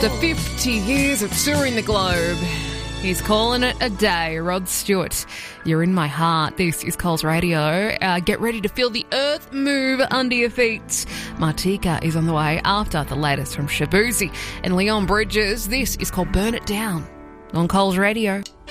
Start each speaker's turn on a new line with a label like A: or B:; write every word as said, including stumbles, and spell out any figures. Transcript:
A: After fifty years of touring the globe, he's calling it a day. Rod Stewart, you're in my heart. This is Coles Radio. Uh, get ready to feel the earth move under your feet. Martika is on the way after the latest from Shabuzi and Leon Bridges. This is called Burn It Down on Coles Radio.